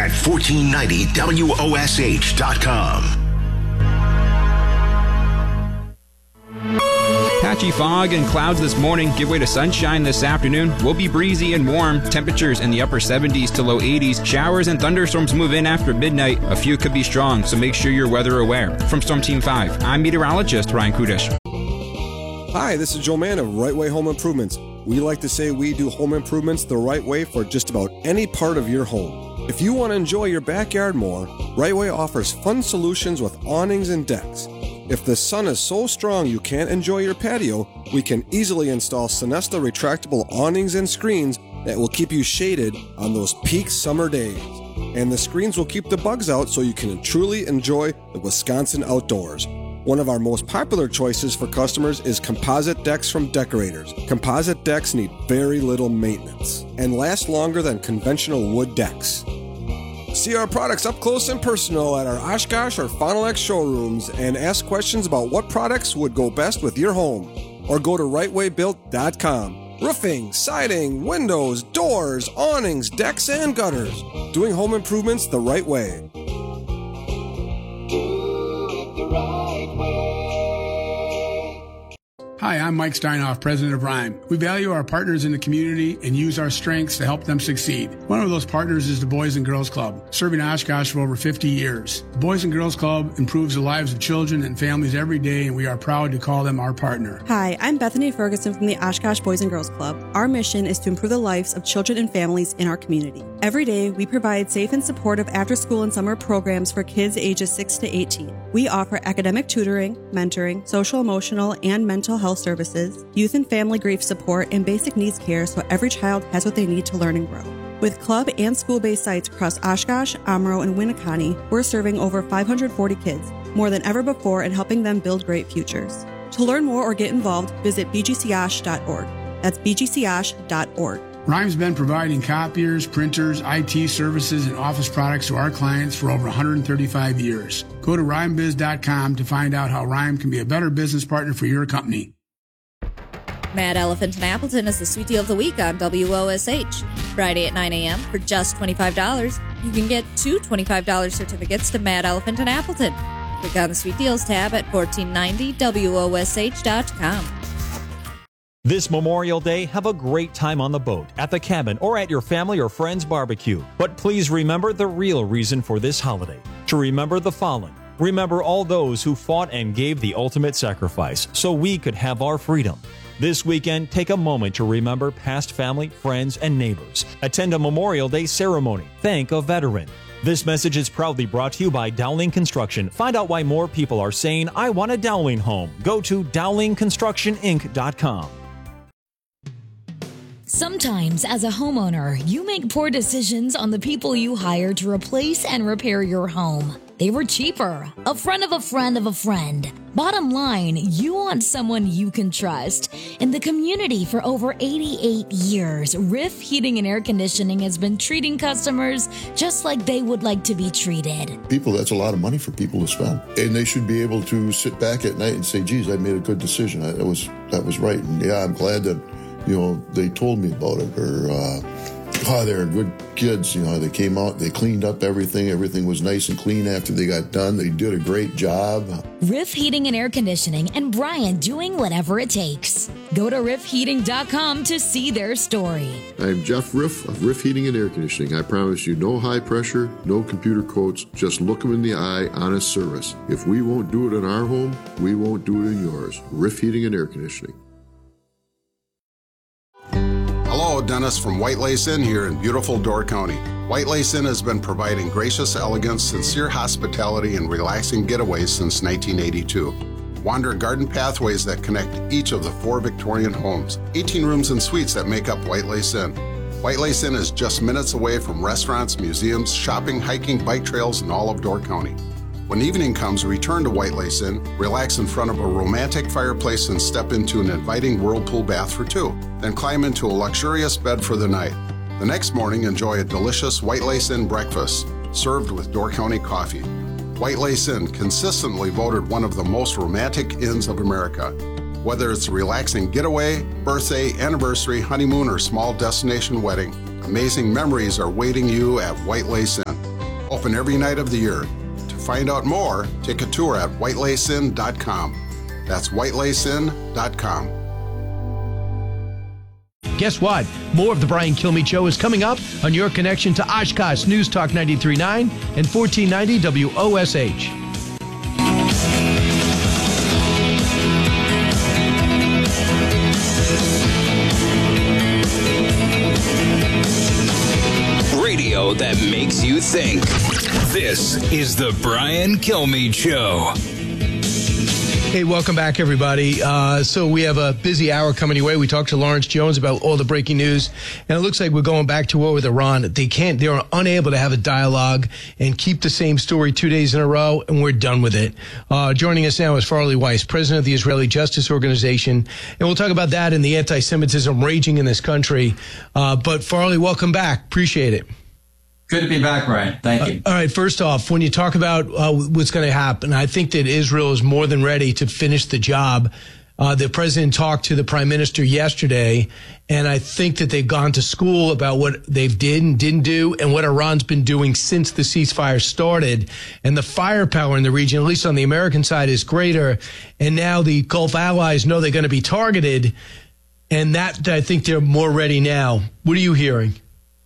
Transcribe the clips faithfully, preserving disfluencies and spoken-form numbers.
at fourteen ninety W O S H dot com. Patchy fog and clouds this morning give way to sunshine this afternoon. Will be breezy and warm. Temperatures in the upper seventies to low eighties. Showers and thunderstorms move in after midnight. A few could be strong, so make sure you're weather aware. From Storm Team five, I'm meteorologist Ryan Kudish. Hi, this is Joe Mann of Right Way Home Improvements. We like to say we do home improvements the right way for just about any part of your home. If you want to enjoy your backyard more, Right Way offers fun solutions with awnings and decks. If the sun is so strong you can't enjoy your patio, we can easily install Sonesta retractable awnings and screens that will keep you shaded on those peak summer days. And the screens will keep the bugs out so you can truly enjoy the Wisconsin outdoors. One of our most popular choices for customers is composite decks from Decorators. Composite decks need very little maintenance and last longer than conventional wood decks. See our products up close and personal at our Oshkosh or Fond du Lac showrooms and ask questions about what products would go best with your home. Or go to right way built dot com. Roofing, siding, windows, doors, awnings, decks, and gutters. Doing home improvements the right way. Hi, I'm Mike Steinhoff, president of Rhyme. We value our partners in the community and use our strengths to help them succeed. One of those partners is the Boys and Girls Club, serving Oshkosh for over fifty years. The Boys and Girls Club improves the lives of children and families every day, and we are proud to call them our partner. Hi, I'm Bethany Ferguson from the Oshkosh Boys and Girls Club. Our mission is to improve the lives of children and families in our community. Every day, we provide safe and supportive after-school and summer programs for kids ages six to eighteen. We offer academic tutoring, mentoring, social, emotional, and mental health services, youth and family grief support, and basic needs care so every child has what they need to learn and grow. With club and school-based sites across Oshkosh, Omro, and Winneconne, we're serving over five hundred forty kids, more than ever before, and helping them build great futures. To learn more or get involved, visit b g c osh dot org. That's b g c osh dot org. Rhyme's been providing copiers, printers, I T services, and office products to our clients for over one hundred thirty-five years. Go to rhyme biz dot com to find out how Rhyme can be a better business partner for your company. Mad Elephant in Appleton is the sweet deal of the week on W O S H. Friday at nine a.m. for just twenty-five dollars, you can get two twenty-five dollars certificates to Mad Elephant in Appleton. Click on the Sweet Deals tab at fourteen ninety W O S H dot com. This Memorial Day, have a great time on the boat, at the cabin, or at your family or friends' barbecue. But please remember the real reason for this holiday. To remember the fallen. Remember all those who fought and gave the ultimate sacrifice so we could have our freedom. This weekend, take a moment to remember past family, friends, and neighbors. Attend a Memorial Day ceremony. Thank a veteran. This message is proudly brought to you by Dowling Construction. Find out why more people are saying, I want a Dowling home. Go to dowling construction inc dot com. Sometimes, as a homeowner, you make poor decisions on the people you hire to replace and repair your home. They were cheaper, a friend of a friend of a friend. Bottom line, you want someone you can trust. In the community for over eighty-eight years, Riff Heating and Air Conditioning has been treating customers just like they would like to be treated. People, that's a lot of money for people to spend. And they should be able to sit back at night and say, geez, I made a good decision. I, that was that was right. And yeah, I'm glad that, you know, they told me about it. Or, uh, oh, they're good kids. You know, they came out, they cleaned up everything. Everything was nice and clean after they got done. They did a great job. Riff Heating and Air Conditioning, and Brian doing whatever it takes. Go to riff heating dot com to see their story. I'm Jeff Riff of Riff Heating and Air Conditioning. I promise you no high pressure, no computer quotes, just look them in the eye, honest service. If we won't do it in our home, we won't do it in yours. Riff Heating and Air Conditioning. Hello, Dennis from White Lace Inn here in beautiful Door County. White Lace Inn has been providing gracious elegance, sincere hospitality, and relaxing getaways since nineteen eighty-two. Wander garden pathways that connect each of the four Victorian homes. eighteen rooms and suites that make up White Lace Inn. White Lace Inn is just minutes away from restaurants, museums, shopping, hiking, bike trails, and all of Door County. When evening comes, return to White Lace Inn, relax in front of a romantic fireplace, and step into an inviting whirlpool bath for two. Then climb into a luxurious bed for the night. The next morning, enjoy a delicious White Lace Inn breakfast, served with Door County coffee. White Lace Inn, consistently voted one of the most romantic inns of America. Whether it's a relaxing getaway, birthday, anniversary, honeymoon, or small destination wedding, amazing memories are waiting you at White Lace Inn. open every night of the year. To find out more, take a tour at white lace inn dot com. That's white lace inn dot com. Guess what? More of the Brian Kilmeade Show is coming up on your connection to Oshkosh News Talk ninety-three point nine and fourteen ninety W O S H. Radio that makes you think. This is the Brian Kilmeade Show. Hey, welcome back, everybody. Uh, so we have a busy hour coming your way. We talked to Lawrence Jones about all the breaking news, and it looks like we're going back to war with Iran. They can't, they're unable to have a dialogue and keep the same story two days in a row, and we're done with it. Uh, joining us now is Farley Weiss, president of the Israeli Justice Organization, and we'll talk about that and the anti-Semitism raging in this country. Uh, but Farley, welcome back. Appreciate it. Good to be back, Brian. Thank you. Uh, all right. First off, when you talk about uh, what's going to happen, I think that Israel is more than ready to finish the job. Uh, the president talked to the prime minister yesterday, and I think that they've gone to school about what they've did and didn't do and what Iran's been doing since the ceasefire started. And the firepower in the region, at least on the American side, is greater. And now the Gulf allies know they're going to be targeted, and that I think they're more ready now. What are you hearing?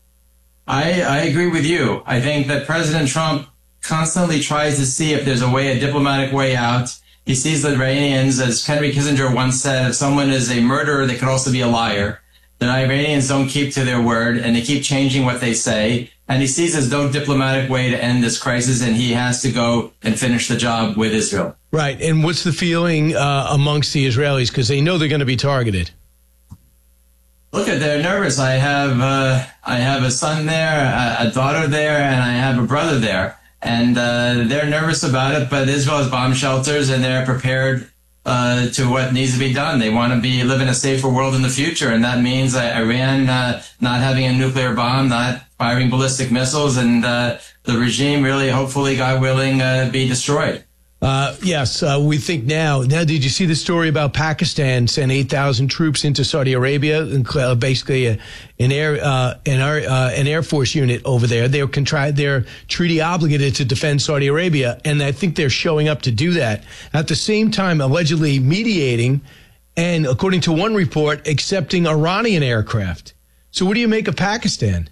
I, I agree with you. I think that President Trump constantly tries to see if there's a way, a diplomatic way out. He sees the Iranians, as Henry Kissinger once said, if someone is a murderer, they could also be a liar. The Iranians don't keep to their word, and they keep changing what they say. And he sees there's no diplomatic way to end this crisis, and he has to go and finish the job with Israel. Right. And what's the feeling uh, amongst the Israelis? Because they know they're going to be targeted. Look, they're nervous. I have uh, I have a son there, a, a daughter there, and I have a brother there. And uh, they're nervous about it, but Israel has bomb shelters, and they're prepared uh, to what needs to be done. They want to be live in a safer world in the future, and that means uh, Iran uh, not having a nuclear bomb, not firing ballistic missiles, and uh, the regime really, hopefully, God willing, uh, be destroyed. Uh, yes, uh, we think now. Now, did you see the story about Pakistan sent eight thousand troops into Saudi Arabia, uh, basically a, an air uh, an, uh, an air force unit over there? They're contri- they're treaty obligated to defend Saudi Arabia, and I think they're showing up to do that. At the same time, allegedly mediating, and according to one report, accepting Iranian aircraft. So, what do you make of Pakistan?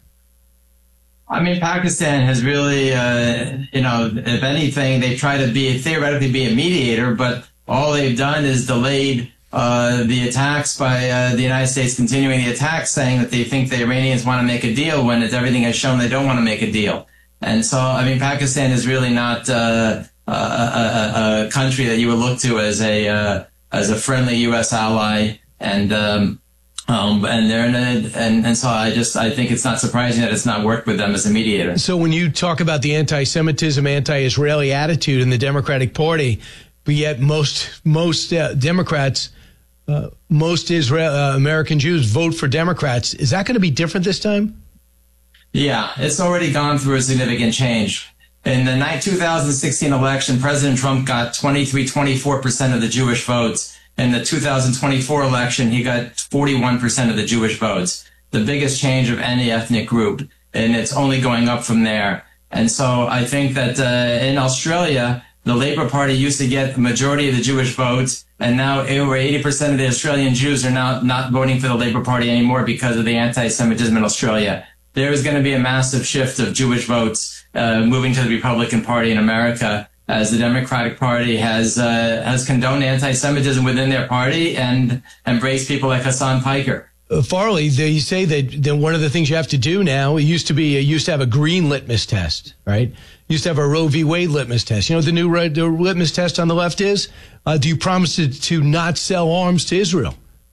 I mean, Pakistan has really, uh, you know, if anything, they try to be theoretically be a mediator, but all they've done is delayed uh, the attacks by uh, the United States continuing the attacks, saying that they think the Iranians want to make a deal when it's, everything has shown they don't want to make a deal. And so, I mean, Pakistan is really not uh, a, a, a country that you would look to as a uh, as a friendly U S ally, and um, Um, and they're in a, and, and so I just, I think it's not surprising that it's not worked with them as a mediator. So when you talk about the anti-Semitism, anti-Israeli attitude in the Democratic Party, but yet most, most uh, Democrats, uh, most Israel, uh, American Jews vote for Democrats. Is that going to be different this time? Yeah, it's already gone through a significant change. In the two thousand sixteen election, President Trump got twenty-three, twenty-four percent of the Jewish votes. In the two thousand twenty-four election, he got forty-one percent of the Jewish votes, the biggest change of any ethnic group, and it's only going up from there. And so I think that uh, in Australia, the Labour Party used to get the majority of the Jewish votes, and now over eighty percent of the Australian Jews are now not voting for the Labour Party anymore because of the anti-Semitism in Australia. There is going to be a massive shift of Jewish votes uh, moving to the Republican Party in America, as the Democratic Party has uh, has condoned anti-Semitism within their party and embraced people like Hassan Piker. Uh, Farley, they, you say that, that one of the things you have to do now, it used to be, it used to have a green litmus test, right? Used to have a Roe v. Wade litmus test. You know what the new uh, the litmus test on the left is? Uh, do you promise to, to not sell arms to Israel?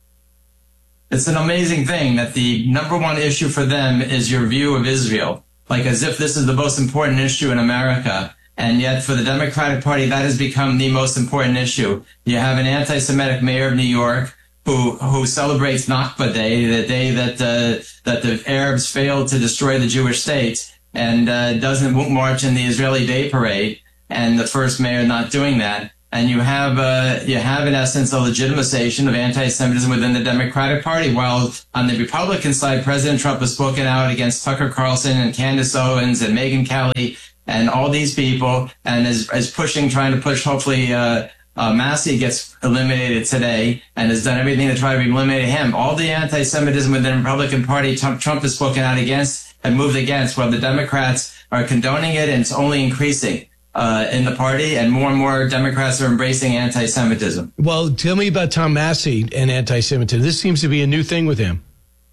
It's an amazing thing that the number one issue for them is your view of Israel, like as if this is the most important issue in America. And yet for the Democratic Party, that has become the most important issue. You have an anti-Semitic mayor of New York who who celebrates Nakba Day, the day that uh, that the Arabs failed to destroy the Jewish state, and uh, doesn't march in the Israeli Day Parade, and the first mayor not doing that. And you have, uh, you have in essence a legitimization of anti-Semitism within the Democratic Party, while on the Republican side, President Trump has spoken out against Tucker Carlson and Candace Owens and Megyn Kelly and all these people, and is, is pushing, trying to push, hopefully, uh, uh, Massey gets eliminated today, and has done everything to try to eliminate him. All the anti-Semitism within the Republican Party, Trump, Trump has spoken out against and moved against, while the Democrats are condoning it, and it's only increasing uh, in the party, and more and more Democrats are embracing anti-Semitism. Well, tell me about Tom Massey and anti-Semitism. This seems to be a new thing with him.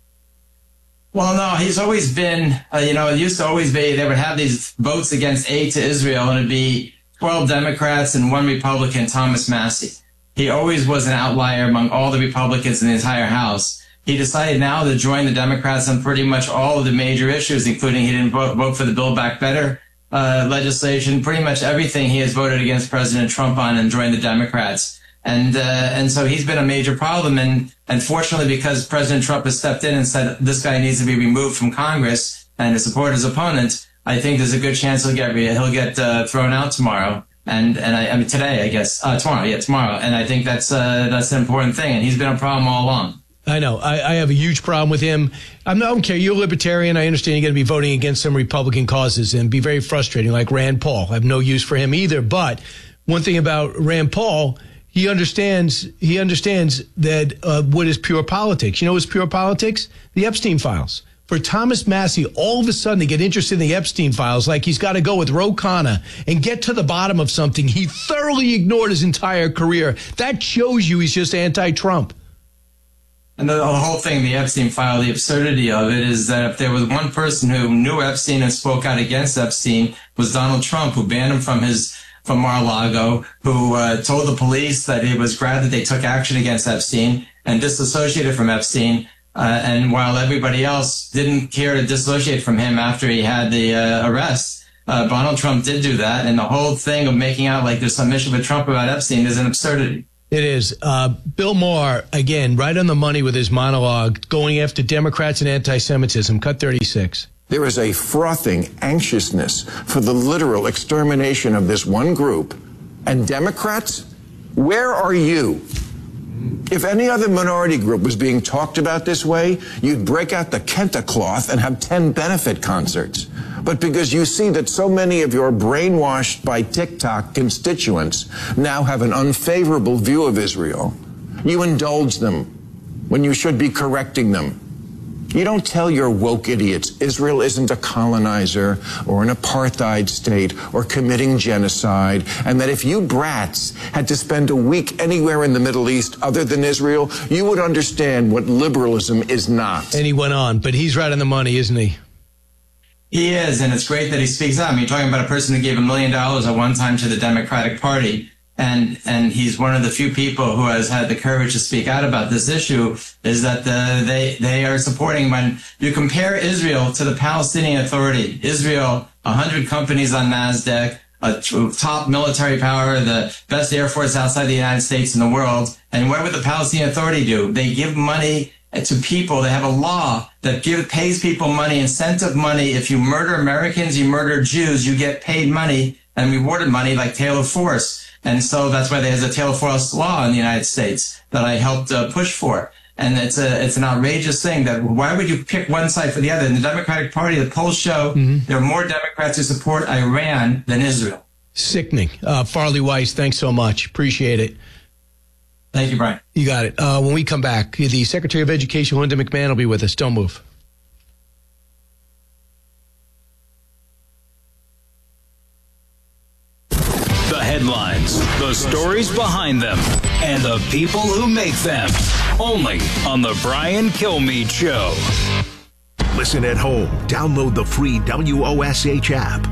Well, no, he's always been, uh, you know, it used to always be they would have these votes against aid to Israel, and it'd be twelve Democrats and one Republican, Thomas Massey. He always was an outlier among all the Republicans in the entire House. He decided now to join the Democrats on pretty much all of the major issues, including he didn't vote, vote for the Build Back Better uh, legislation. Pretty much everything he has voted against President Trump on and joined the Democrats. And uh, and so he's been a major problem. And unfortunately, because President Trump has stepped in and said this guy needs to be removed from Congress and to support his opponent, I think there's a good chance he'll get he'll get uh, thrown out tomorrow. And and I, I mean today, I guess uh, tomorrow, yeah, tomorrow. And I think that's uh, that's an important thing. And he's been a problem all along. I know. I, I have a huge problem with him. I'm not, I don't care. You're a libertarian. I understand you're going to be voting against some Republican causes and be very frustrating, like Rand Paul. I have no use for him either. But one thing about Rand Paul, he understands. He understands that uh, what is pure politics. You know what's pure politics? The Epstein files. For Thomas Massey, all of a sudden to get interested in the Epstein files, like he's got to go with Ro Khanna and get to the bottom of something he thoroughly ignored his entire career. That shows you he's just anti-Trump. And the, the whole thing, the Epstein file, the absurdity of it is that if there was one person who knew Epstein and spoke out against Epstein, was Donald Trump, who banned him from his from Mar-a-Lago, who uh, told the police that he was glad that they took action against Epstein and disassociated from Epstein. Uh, and while everybody else didn't care to dissociate from him after he had the uh, arrest, uh, Donald Trump did do that. And the whole thing of making out like there's some issue with Trump about Epstein is an absurdity. It is. Uh, Bill Maher, again, right on the money with his monologue, going after Democrats and anti-Semitism. Cut thirty-six. There is a frothing anxiousness for the literal extermination of this one group. And Democrats, where are you? If any other minority group was being talked about this way, you'd break out the Kenta cloth and have ten benefit concerts. But because you see that so many of your brainwashed by TikTok constituents now have an unfavorable view of Israel, you indulge them when you should be correcting them. You don't tell your woke idiots Israel isn't a colonizer or an apartheid state or committing genocide, and that if you brats had to spend a week anywhere in the Middle East other than Israel, you would understand what liberalism is not. And he went on, but he's right on the money, isn't he? He is, and it's great that he speaks out. I mean, you're talking about a person who gave a million dollars at one time to the Democratic Party. And and he's one of the few people who has had the courage to speak out about this issue, is that the, they, they are supporting, when you compare Israel to the Palestinian Authority, Israel, one hundred companies on NASDAQ, a top military power, the best air force outside the United States in the world. And what would the Palestinian Authority do? They give money to people. They have a law that give, pays people money, incentive money. If you murder Americans, you murder Jews, you get paid money and rewarded money like Taylor Force. And so that's why there's a Taylor Force law in the United States that I helped uh, push for. And it's a it's an outrageous thing that why would you pick one side for the other? In the Democratic Party, the polls show mm-hmm. there are more Democrats who support Iran than Israel. Sickening. Uh, Farley Weiss, thanks so much. Appreciate it. Thank you, Brian. You got it. Uh, when we come back, the Secretary of Education, Linda McMahon, will be with us. Don't move. Headlines, the stories behind them, and the people who make them. Only on the Brian Kilmeade Show. Listen at home. Download the free W O S H app.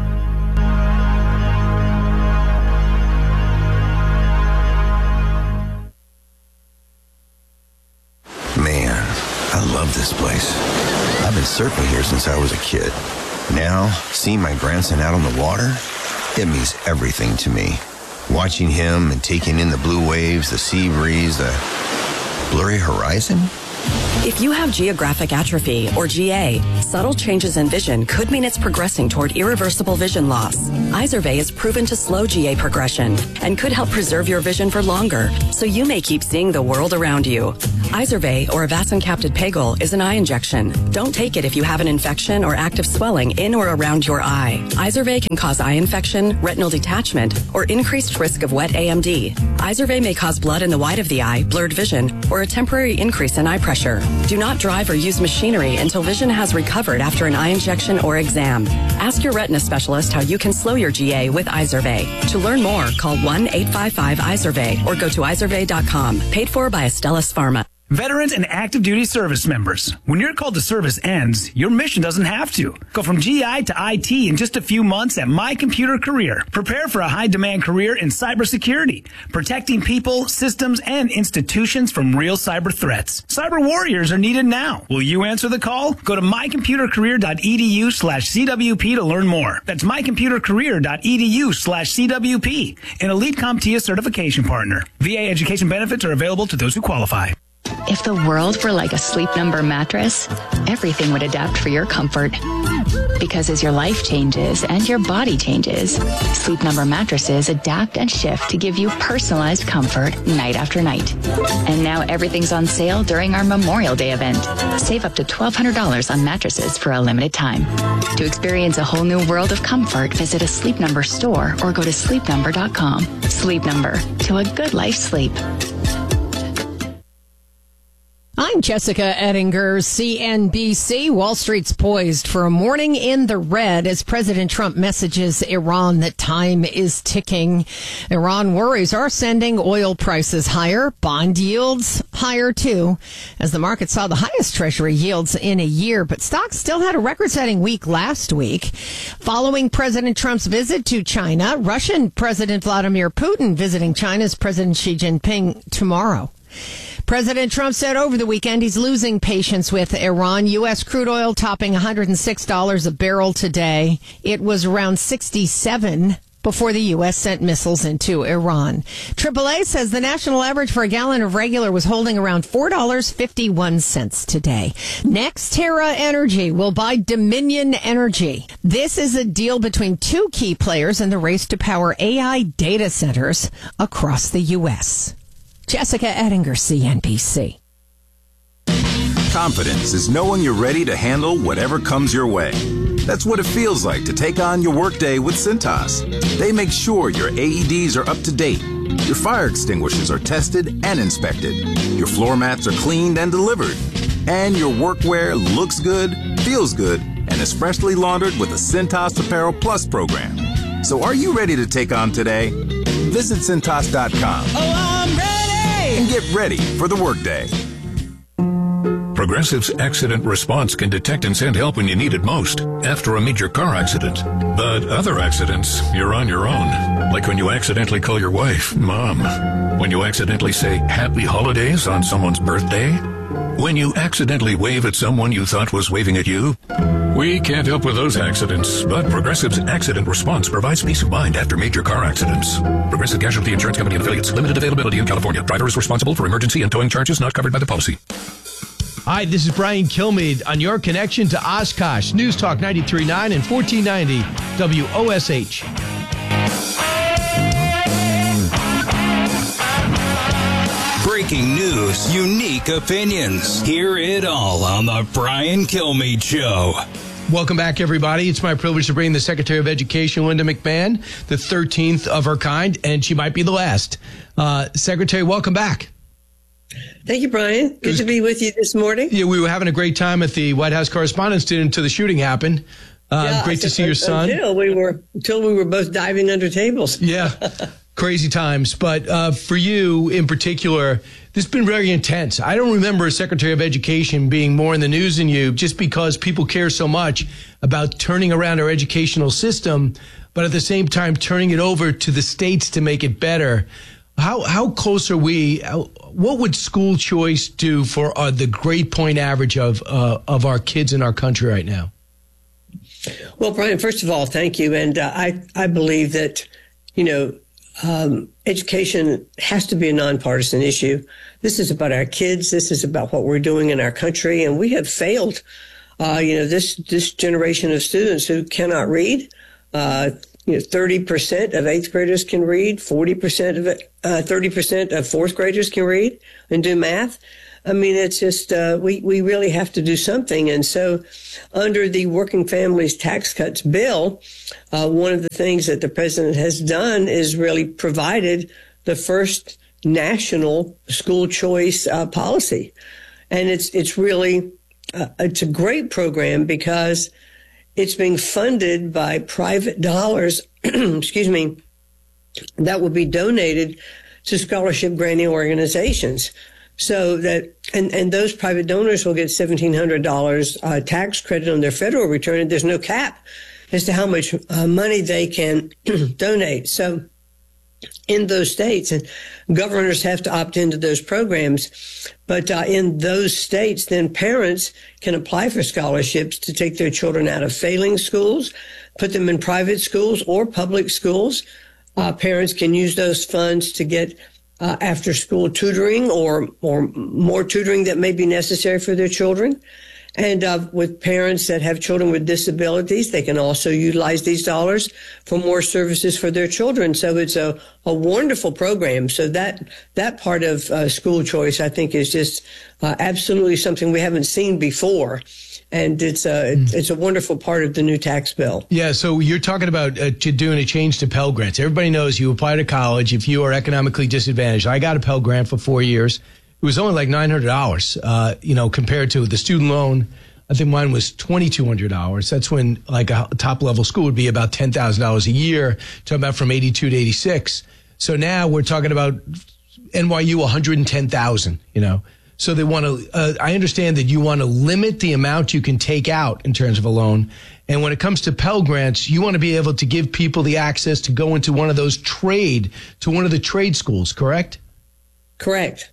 Man, I love this place. I've been surfing here since I was a kid. Now, seeing my grandson out on the water, it means everything to me. Watching him and taking in the blue waves, the sea breeze, the blurry horizon, If you have geographic atrophy, or G A, subtle changes in vision could mean it's progressing toward irreversible vision loss. Izervay is proven to slow G A progression and could help preserve your vision for longer, so you may keep seeing the world around you. Izervay, or avacincaptad pegol, is an eye injection. Don't take it if you have an infection or active swelling in or around your eye. Izervay can cause eye infection, retinal detachment, or increased risk of wet A M D. Izervay may cause blood in the white of the eye, blurred vision, or a temporary increase in eye pressure. Do not drive or use machinery until vision has recovered after an eye injection or exam. Ask your retina specialist how you can slow your G A with Izervay. To learn more, call one eight five five Izervay or go to izervay dot com. Paid for by Astellas Pharma. Veterans and active duty service members, when your call to service ends, your mission doesn't have to. Go from G I to I T in just a few months at My Computer Career. Prepare for a high-demand career in cybersecurity, protecting people, systems, and institutions from real cyber threats. Cyber warriors are needed now. Will you answer the call? Go to my computer career dot e d u slash c w p to learn more. That's my computer career dot e d u slash c w p, an Elite CompTIA certification partner. V A education benefits are available to those who qualify. If the world were like a Sleep Number mattress, everything would adapt for your comfort. Because as your life changes and your body changes, Sleep Number mattresses adapt and shift to give you personalized comfort night after night. And now everything's on sale during our Memorial Day event. Save up to twelve hundred dollars on mattresses for a limited time. To experience a whole new world of comfort, visit a Sleep Number store or go to sleep number dot com. Sleep Number, to a good life sleep. I'm Jessica Ettinger, C N B C. Wall Street's poised for a morning in the red as President Trump messages Iran that time is ticking. Iran worries are sending oil prices higher, bond yields higher too, as the market saw the highest Treasury yields in a year. But stocks still had a record-setting week last week. Following President Trump's visit to China, Russian President Vladimir Putin visiting China's President Xi Jinping tomorrow. President Trump said over the weekend he's losing patience with Iran. U S crude oil topping one hundred six dollars a barrel today. It was around sixty-seven before the U S sent missiles into Iran. triple A says the national average for a gallon of regular was holding around four dollars and fifty-one cents today. NextEra Energy will buy Dominion Energy. This is a deal between two key players in the race to power A I data centers across the U S. Jessica Ettinger, C N B C. Confidence is knowing you're ready to handle whatever comes your way. That's what it feels like to take on your workday with Cintas. They make sure your A E Ds are up to date, your fire extinguishers are tested and inspected, your floor mats are cleaned and delivered, and your workwear looks good, feels good, and is freshly laundered with the Cintas Apparel Plus program. So are you ready to take on today? Visit Cintas dot com. Oh, I'm ready! And get ready for the workday. Progressive's accident response can detect and send help when you need it most, after a major car accident. But other accidents, you're on your own. Like when you accidentally call your wife Mom. When you accidentally say Happy Holidays on someone's birthday. When you accidentally wave at someone you thought was waving at you. We can't help with those accidents, but Progressive's accident response provides peace of mind after major car accidents. Progressive Casualty Insurance Company and affiliates. Limited availability in California. Driver is responsible for emergency and towing charges not covered by the policy. Hi, this is Brian Kilmeade on your connection to Oshkosh. News Talk ninety-three point nine and fourteen ninety W O S H. Breaking news, unique opinions. Hear it all on the Brian Kilmeade Show. Welcome back, everybody. It's my privilege to bring the Secretary of Education, Linda McMahon, the thirteenth of her kind, and she might be the last. Uh, Secretary, welcome back. Thank you, Brian. Good was, to be with you this morning. Yeah, we were having a great time at the White House Correspondents' Dinner until the shooting happened. Uh, yeah, great to see your son. Until we were, until we were both diving under tables. Yeah, crazy times. But uh, for you in particular, this has been very intense. I don't remember a Secretary of Education being more in the news than you, just because people care so much about turning around our educational system, but at the same time turning it over to the states to make it better. How how close are we? What would school choice do for uh, the grade point average of uh, of our kids in our country right now? Well, Brian, first of all, thank you. And uh, I, I believe that, you know, um, education has to be a nonpartisan issue. This is about our kids. This is about what we're doing in our country. And we have failed, uh, you know, this, this generation of students who cannot read. Uh, you know, thirty percent of eighth graders can read, forty percent of it, uh, thirty percent of fourth graders can read and do math. I mean, it's just, uh, we, we really have to do something. And so under the Working Families Tax Cuts bill, uh, one of the things that the president has done is really provided the first national school choice uh, policy. And it's, it's really, uh, it's a great program because it's being funded by private dollars, excuse me, that will be donated to scholarship granting organizations. So that, and, and those private donors will get seventeen hundred dollars uh, tax credit on their federal return, and there's no cap as to how much uh, money they can donate. So in those states, and governors have to opt into those programs, but uh, in those states, then parents can apply for scholarships to take their children out of failing schools, put them in private schools or public schools. Uh, parents can use those funds to get Uh, after school tutoring or or more tutoring that may be necessary for their children. And uh, with parents that have children with disabilities, they can also utilize these dollars for more services for their children. So it's a, a wonderful program. So that that part of uh, school choice, I think, is just uh, absolutely something we haven't seen before. And it's a, it's a wonderful part of the new tax bill. Yeah, so you're talking about uh, to doing a change to Pell Grants. Everybody knows you apply to college if you are economically disadvantaged. I got a Pell Grant for four years. It was only like nine hundred dollars, uh, you know, compared to the student loan. I think mine was twenty-two hundred dollars. That's when like a top-level school would be about ten thousand dollars a year, talking about from eighty-two to eighty-six. So now we're talking about N Y U one hundred ten thousand, you know. So they want to, uh, I understand that you want to limit the amount you can take out in terms of a loan. And when it comes to Pell Grants, you want to be able to give people the access to go into one of those trade, to one of the trade schools, correct? Correct.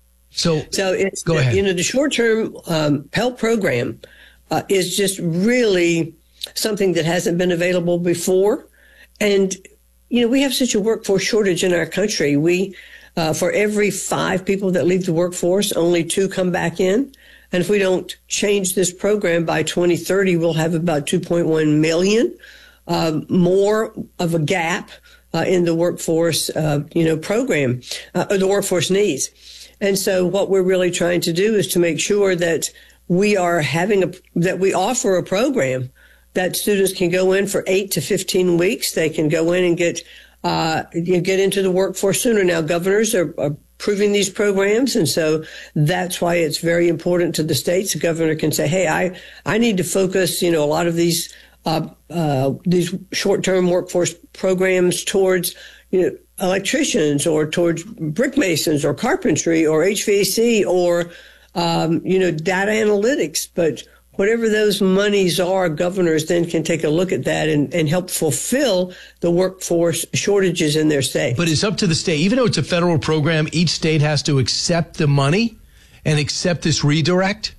So, so it's, go ahead. You know, the short-term um, Pell program uh, is just really something that hasn't been available before. And, you know, we have such a workforce shortage in our country. We, Uh, for every five people that leave the workforce, only two come back in. And if we don't change this program by twenty thirty, we'll have about two point one million uh, more of a gap uh, in the workforce, uh, you know, program, uh, or the workforce needs. And so what we're really trying to do is to make sure that we are having a, that we offer a program that students can go in for eight to fifteen weeks. They can go in and get Uh, you get into the workforce sooner. Now, governors are, are approving these programs, and so that's why it's very important to the states. The governor can say, "Hey, I I need to focus, you know, a lot of these uh, uh, these short-term workforce programs towards, you know, electricians or towards brick masons or carpentry or H V A C or um, you know, data analytics." But whatever those monies are, governors then can take a look at that and, and help fulfill the workforce shortages in their state. But it's up to the state. Even though it's a federal program, each state has to accept the money and accept this redirect?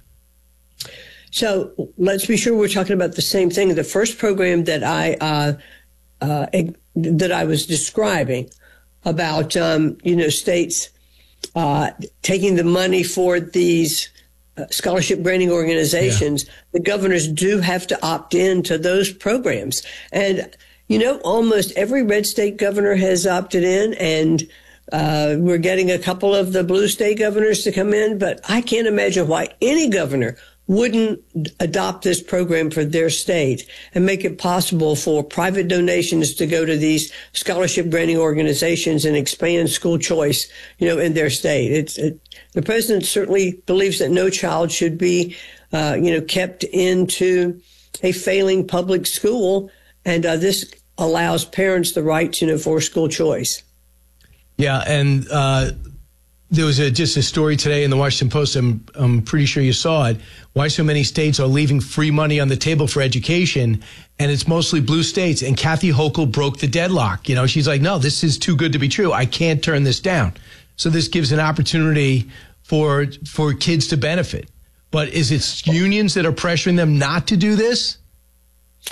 So let's be sure we're talking about the same thing. The first program that I uh, uh, that I was describing about, um, you know, states uh, taking the money for these Uh, scholarship granting organizations, yeah. The governors do have to opt in to those programs. And, you know, almost every red state governor has opted in, and uh, we're getting a couple of the blue state governors to come in. But I can't imagine why any governor wouldn't adopt this program for their state and make it possible for private donations to go to these scholarship granting organizations and expand school choice, you know, in their state. It's it, the president certainly believes that no child should be, uh, you know, kept into a failing public school. And uh, this allows parents the right, you know, for school choice. Yeah. And, uh, there was a, just a story today in the Washington Post. I'm, I'm pretty sure you saw it. Why so many states are leaving free money on the table for education, and it's mostly blue states. And Kathy Hochul broke the deadlock. You know, she's like, no, this is too good to be true. I can't turn this down. So this gives an opportunity for for kids to benefit. But is it unions that are pressuring them not to do this?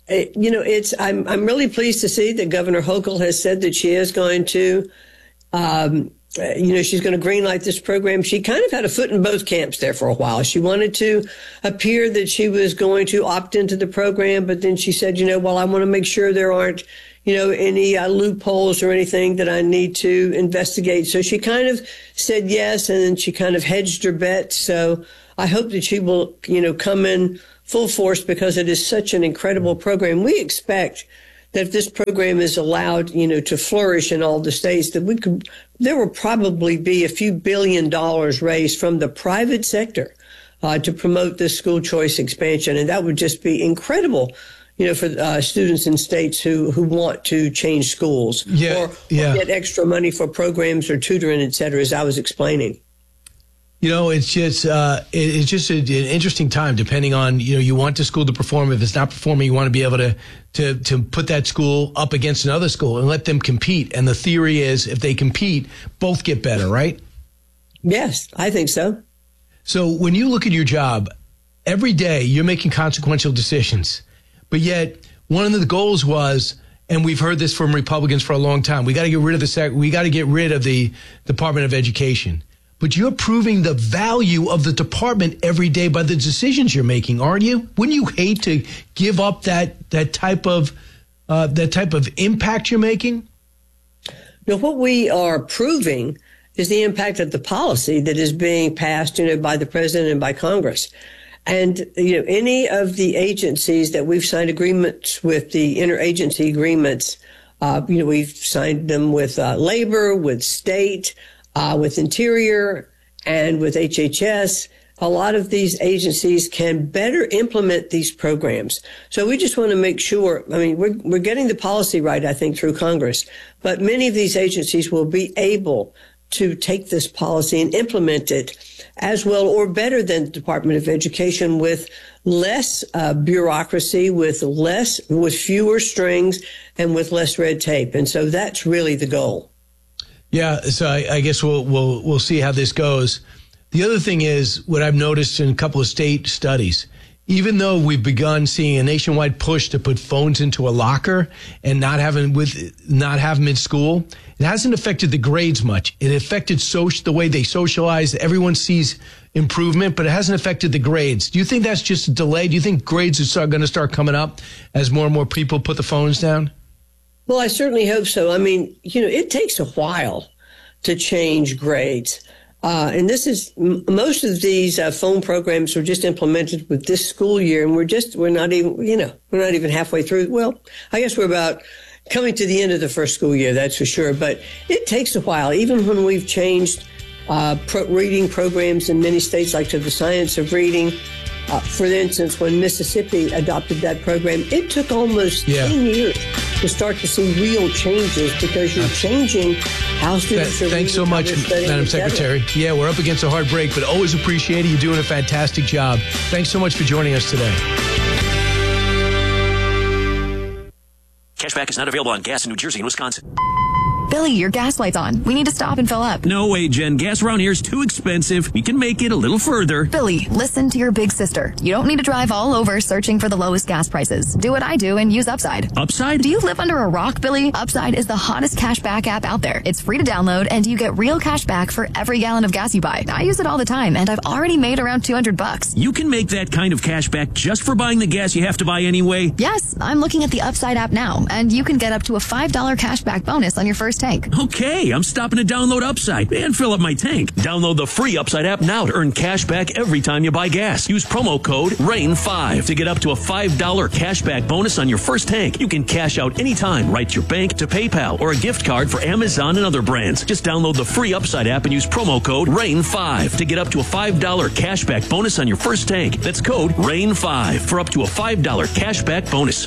it, you know, it's I'm I'm really pleased to see that Governor Hochul has said that she is going to, um, you know, she's going to greenlight this program. She kind of had a foot in both camps there for a while. She wanted to appear that she was going to opt into the program, but then she said, you know, well, I want to make sure there aren't, you know, any uh, loopholes or anything that I need to investigate. So she kind of said yes, and then she kind of hedged her bet. So I hope that she will, you know, come in full force, because it is such an incredible program. We expect that if this program is allowed, you know, to flourish in all the states, that we could, there will probably be a few billion dollars raised from the private sector uh, to promote this school choice expansion. And that would just be incredible, you know, for uh, students in states who, who want to change schools yeah, or, yeah. or get extra money for programs or tutoring, et cetera, as I was explaining. You know, it's just uh, it, it's just a, an interesting time. Depending on, you know, you want the school to perform. If it's not performing, you want to be able to to to put that school up against another school and let them compete. And the theory is, if they compete, both get better, right? Yes, I think so. So when you look at your job, every day you're making consequential decisions, but yet one of the goals was, and we've heard this from Republicans for a long time, we got to get rid of the sec- we got to get rid of the Department of Education. But you're proving the value of the department every day by the decisions you're making, aren't you? Wouldn't you hate to give up that that type of uh, that type of impact you're making? No, what we are proving is the impact of the policy that is being passed, you know, by the president and by Congress. And, you know, any of the agencies that we've signed agreements with, the interagency agreements, uh, you know, we've signed them with uh, labor, with state, Uh, with Interior, and with H H S. A lot of these agencies can better implement these programs. So we just want to make sure, I mean, we're, we're getting the policy right, I think, through Congress, but many of these agencies will be able to take this policy and implement it as well or better than the Department of Education, with less uh, bureaucracy, with less, with fewer strings, and with less red tape. And so that's really the goal. Yeah, so I, I guess we'll we'll we'll see how this goes. The other thing is what I've noticed in a couple of state studies. Even though we've begun seeing a nationwide push to put phones into a locker and not have them with not have them in school, it hasn't affected the grades much. It affected social, the way they socialize. Everyone sees improvement, but it hasn't affected the grades. Do you think that's just a delay? Do you think grades are going to start coming up as more and more people put the phones down? Well, I certainly hope so. I mean, you know, it takes a while to change grades. Uh, and this is, m- most of these uh, phone programs were just implemented with this school year. And we're just, we're not even, you know, we're not even halfway through. Well, I guess we're about coming to the end of the first school year, that's for sure. But it takes a while, even when we've changed uh, pro- reading programs in many states, like to the science of reading. Uh, for instance, when Mississippi adopted that program, it took almost yeah. ten years to start to see real changes, because you're changing how students Th- are Thanks so much, Madam Secretary. Yeah, we're up against a hard break, but always appreciate it. You're doing a fantastic job. Thanks so much for joining us today. Cashback is not available on gas in New Jersey and Wisconsin. Billy, your gas light's on. We need to stop and fill up. No way, Jen. Gas around here is too expensive. We can make it a little further. Billy, listen to your big sister. You don't need to drive all over searching for the lowest gas prices. Do what I do and use Upside. Upside? Do you live under a rock, Billy? Upside is the hottest cashback app out there. It's free to download, and you get real cash back for every gallon of gas you buy. I use it all the time, and I've already made around two hundred bucks. You can make that kind of cash back just for buying the gas you have to buy anyway? Yes, I'm looking at the Upside app now, and you can get up to a five dollars cashback bonus on your first tank. Okay. I'm stopping to download Upside and fill up my tank. Download the free Upside app now to earn cash back every time you buy gas. Use promo code rain five to get up to a five dollars cash back bonus on your first tank. You can cash out anytime right to your bank, to PayPal, or a gift card for Amazon and other brands. Just download the free Upside app and use promo code rain five to get up to a five dollars cash back bonus on your first tank. That's code rain five for up to a five dollars cash back bonus.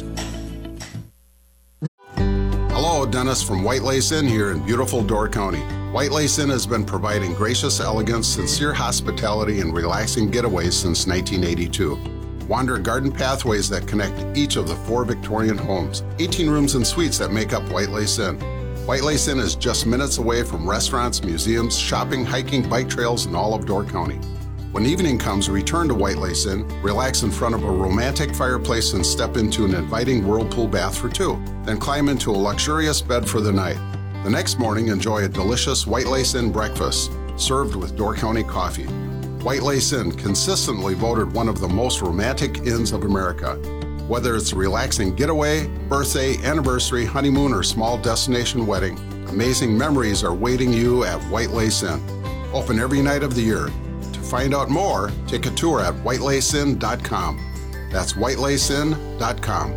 Hello, Dennis from White Lace Inn here in beautiful Door County. White Lace Inn has been providing gracious elegance, sincere hospitality, and relaxing getaways since nineteen eighty-two. Wander garden pathways that connect each of the four Victorian homes, eighteen rooms and suites that make up White Lace Inn. White Lace Inn is just minutes away from restaurants, museums, shopping, hiking, bike trails, and all of Door County. When evening comes, return to White Lace Inn, relax in front of a romantic fireplace and step into an inviting whirlpool bath for two. Then climb into a luxurious bed for the night. The next morning, enjoy a delicious White Lace Inn breakfast, served with Door County coffee. White Lace Inn, consistently voted one of the most romantic inns of America. Whether it's a relaxing getaway, birthday, anniversary, honeymoon, or small destination wedding, amazing memories are waiting you at White Lace Inn. Open every night of the year. To find out more, take a tour at white lace inn dot com. That's white lace inn dot com.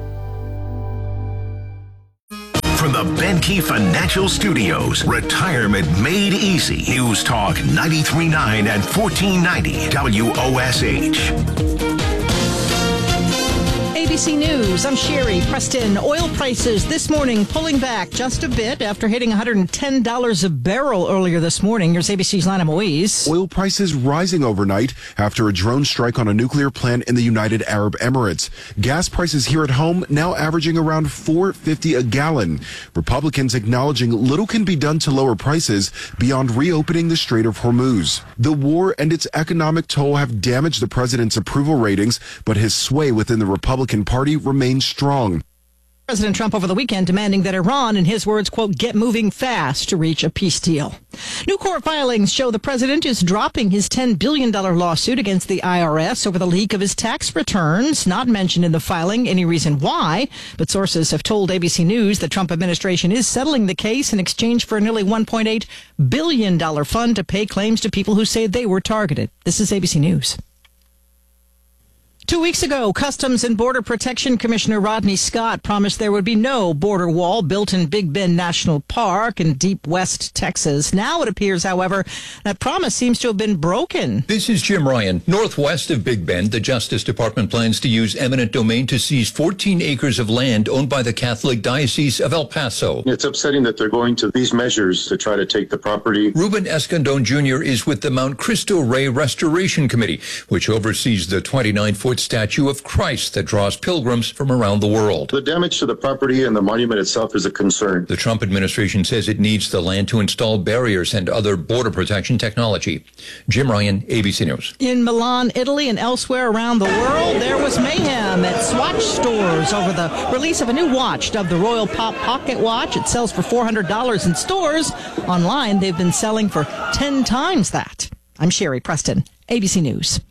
From the Benke Financial Studios, Retirement Made Easy. News Talk ninety-three point nine and fourteen ninety W O S H. A B C News, I'm Sherry Preston. Oil prices this morning pulling back just a bit after hitting one hundred ten dollars a barrel earlier this morning. Here's A B C's Lana Moise. Oil prices rising overnight after a drone strike on a nuclear plant in the United Arab Emirates. Gas prices here at home now averaging around four fifty a gallon. Republicans acknowledging little can be done to lower prices beyond reopening the Strait of Hormuz. The war and its economic toll have damaged the president's approval ratings, but his sway within the Republican Party remains strong. President Trump over the weekend demanding that Iran, in his words, quote, get moving fast to reach a peace deal. New court filings show the president is dropping his ten billion dollars lawsuit against the I R S over the leak of his tax returns. Not mentioned in the filing any reason why, but sources have told A B C News the Trump administration is settling the case in exchange for a nearly one point eight billion dollars fund to pay claims to people who say they were targeted. This is A B C News. Two weeks ago, Customs and Border Protection Commissioner Rodney Scott promised there would be no border wall built in Big Bend National Park in deep West Texas. Now it appears, however, that promise seems to have been broken. This is Jim Ryan. Northwest of Big Bend, the Justice Department plans to use eminent domain to seize fourteen acres of land owned by the Catholic Diocese of El Paso. It's upsetting that they're going to these measures to try to take the property. Ruben Escandon Junior is with the Mount Cristo Rey Restoration Committee, which oversees the twenty-nine foot statue of Christ that draws pilgrims from around the world. The damage to the property and the monument itself is a concern. The Trump administration says it needs the land to install barriers and other border protection technology. Jim Ryan, A B C News. In Milan, Italy, and elsewhere around the world, there was mayhem at Swatch stores over the release of a new watch dubbed the Royal Pop Pocket Watch. It sells for four hundred dollars in stores. Online, they've been selling for ten times that. I'm Sherry Preston, A B C News.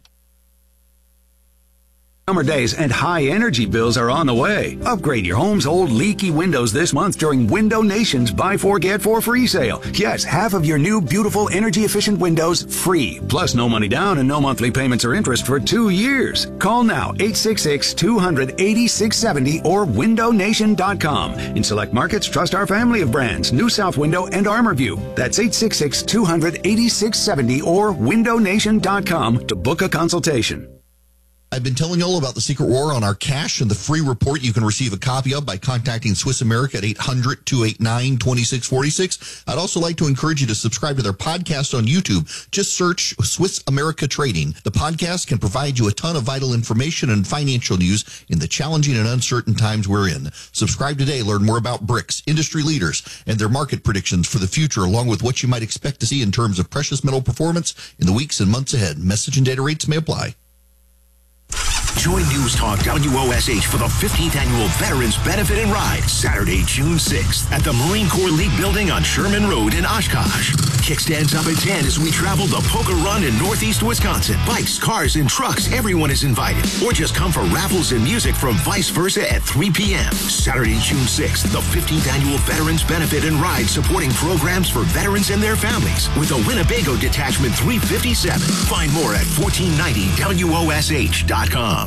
Summer days and high energy bills are on the way. Upgrade your home's old leaky windows this month during Window Nation's Buy Four Get Four free sale. Yes, half of your new beautiful energy efficient windows free. Plus no money down and no monthly payments or interest for two years. Call now eight six six, two hundred, eighty-six seventy or window nation dot com. In select markets, trust our family of brands, New South Window and ArmorView. That's eight six six, two hundred, eighty-six seventy or window nation dot com to book a consultation. I've been telling you all about the Secret War on our cash and the free report you can receive a copy of by contacting Swiss America at eight hundred, two eight nine, two six four six. I'd also like to encourage you to subscribe to their podcast on YouTube. Just search Swiss America Trading. The podcast can provide you a ton of vital information and financial news in the challenging and uncertain times we're in. Subscribe today. Learn more about BRICS, industry leaders, and their market predictions for the future, along with what you might expect to see in terms of precious metal performance in the weeks and months ahead. Message and data rates may apply. Join News Talk W O S H for the fifteenth Annual Veterans Benefit and Ride, Saturday, June sixth, at the Marine Corps League Building on Sherman Road in Oshkosh. Kickstands up at ten as we travel the Poker Run in Northeast Wisconsin. Bikes, cars, and trucks, everyone is invited. Or just come for raffles and music from Vice Versa at three p.m. Saturday, June sixth, the fifteenth Annual Veterans Benefit and Ride, supporting programs for veterans and their families with the Winnebago Detachment three fifty-seven. Find more at fourteen ninety W O S H dot com.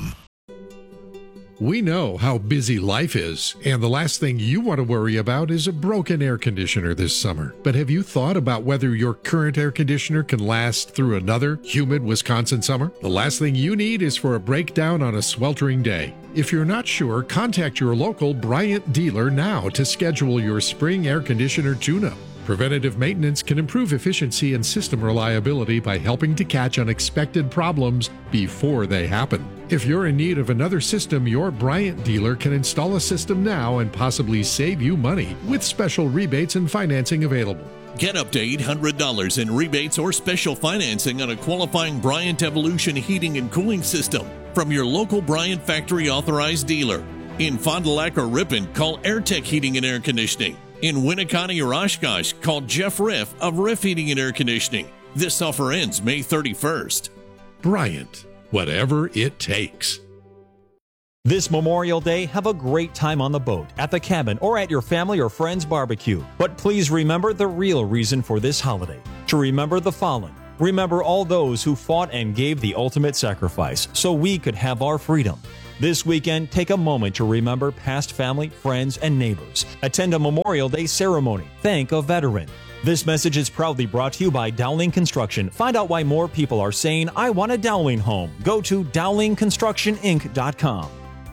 We know how busy life is, and the last thing you want to worry about is a broken air conditioner this summer. But have you thought about whether your current air conditioner can last through another humid Wisconsin summer? The last thing you need is for a breakdown on a sweltering day. If you're not sure, contact your local Bryant dealer now to schedule your spring air conditioner tune-up. Preventative maintenance can improve efficiency and system reliability by helping to catch unexpected problems before they happen. If you're in need of another system, your Bryant dealer can install a system now and possibly save you money with special rebates and financing available. Get up to eight hundred dollars in rebates or special financing on a qualifying Bryant Evolution heating and cooling system from your local Bryant factory authorized dealer. In Fond du Lac or Ripon, call AirTech Heating and Air Conditioning. In Winneconne or Oshkosh, call Jeff Riff of Riff Heating and Air Conditioning. This offer ends May thirty-first. Bryant, whatever it takes. This Memorial Day, have a great time on the boat, at the cabin, or at your family or friends' barbecue. But please remember the real reason for this holiday. To remember the fallen. Remember all those who fought and gave the ultimate sacrifice so we could have our freedom. This weekend, take a moment to remember past family, friends, and neighbors. Attend a Memorial Day ceremony. Thank a veteran. This message is proudly brought to you by Dowling Construction. Find out why more people are saying, I want a Dowling home. Go to dowling construction inc dot com.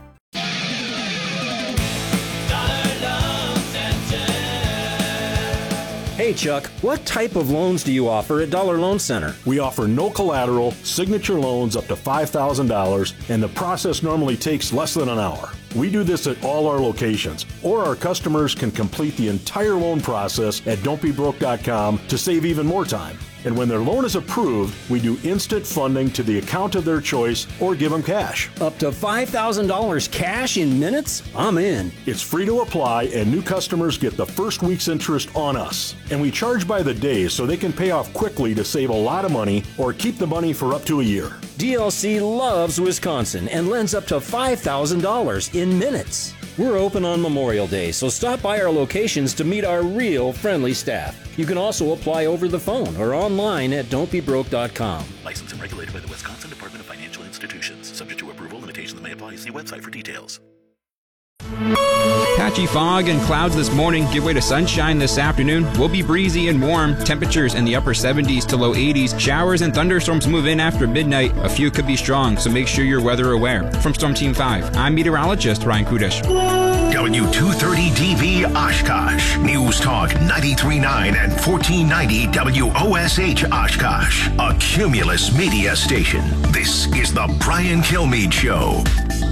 Hey Chuck, what type of loans do you offer at Dollar Loan Center? We offer no collateral, signature loans up to five thousand dollars, and the process normally takes less than an hour. We do this at all our locations, or our customers can complete the entire loan process at don't be broke dot com to save even more time. And when their loan is approved, we do instant funding to the account of their choice or give them cash. Up to five thousand dollars cash in minutes? I'm in. It's free to apply, and new customers get the first week's interest on us. And we charge by the day so they can pay off quickly to save a lot of money or keep the money for up to a year. D L C loves Wisconsin and lends up to five thousand dollars in minutes. We're open on Memorial Day, so stop by our locations to meet our real friendly staff. You can also apply over the phone or online at don't be broke dot com. Licensed and regulated by the Wisconsin Department of Financial Institutions. Subject to approval, limitations may apply. See website for details. Patchy fog and clouds this morning give way to sunshine this afternoon. We'll be breezy and warm. Temperatures in the upper seventies to low eighties. Showers and thunderstorms move in after midnight. A few could be strong, so make sure you're weather aware. From Storm Team five, I'm meteorologist Ryan Kudish. W two thirty D B Oshkosh. News Talk ninety-three point nine and fourteen ninety W O S H Oshkosh. A Cumulus media station. This is the Brian Kilmeade Show.